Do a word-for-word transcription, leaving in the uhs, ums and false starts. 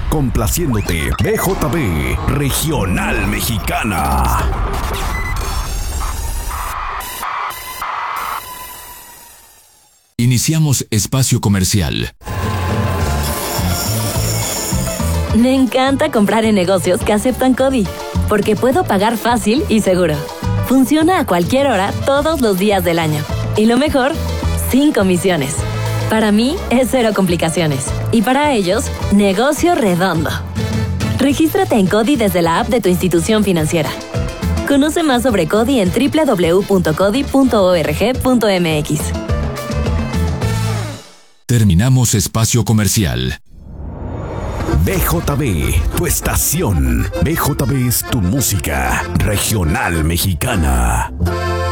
Complaciéndote, B J B, Regional Mexicana. Iniciamos espacio comercial. Me encanta comprar en negocios que aceptan CODI, porque puedo pagar fácil y seguro. Funciona a cualquier hora, todos los días del año. Y lo mejor, sin comisiones. Para mí, es cero complicaciones. Y para ellos, negocio redondo. Regístrate en CODI desde la app de tu institución financiera. Conoce más sobre CODI en doble u doble u doble u punto codi punto org punto m x. Terminamos espacio comercial. B J B, tu estación. B J B es tu música regional mexicana.